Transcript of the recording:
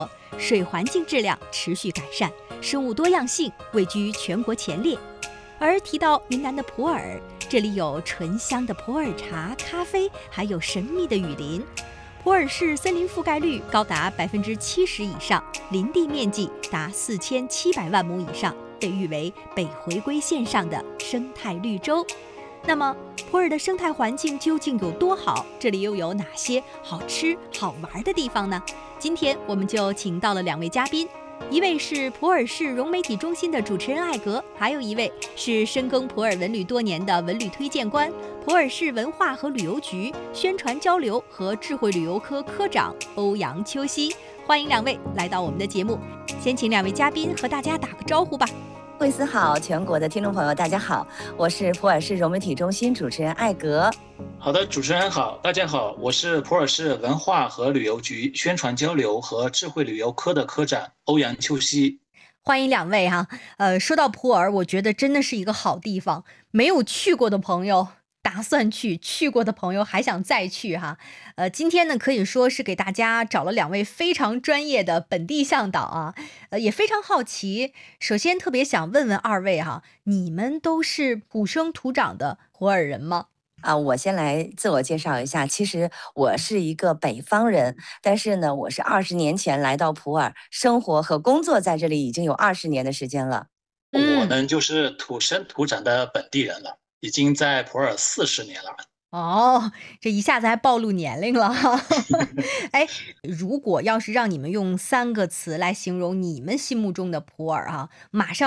水环境质量持续改善，生物多样性位居全国前列。而提到云南的普洱，这里有醇香的普洱茶、咖啡，还有神秘的雨林。普洱市森林覆盖率高达70%以上，林地面积达4700万亩以上，被誉为北回归线上的生态绿洲。那么普洱的生态环境究竟有多好？这里又有哪些好吃好玩的地方呢？今天我们就请到了2位嘉宾，一位是普洱市融媒体中心的主持人艾格，还有一位是深耕普洱文旅多年的文旅推荐官，普洱市文化和旅游局宣传交流和智慧旅游科科长欧阳秋熙。欢迎2位来到我们的节目，先请2位嘉宾和大家打个招呼吧。 惠思好，全国的听众朋友大家好，我是普洱市融媒体中心主持人艾格。 好的，主持人好，大家好，我是普洱市文化和旅游局宣传交流和智慧旅游科的科长欧阳秋熙。 欢迎2位哈。说到普洱，我觉得真的是一个好地方，没有去过的朋友打算去过的朋友还想再去哈。今天呢可以说是给大家找了2位非常专业的本地向导啊，也非常好奇。首先特别想问问2位哈，你们都是土生土长的普洱人吗？ 我先来自我介绍一下，其实我是一个北方人，但是呢，我是20年前来到普洱，生活和工作在这里已经有20年的时间了。 我呢就是土生土长的本地人了，已经在普洱40年了。 哦，这一下子还暴露年龄了哈。哎，如果要是让你们用3个词来形容你们心目中的普洱啊，马上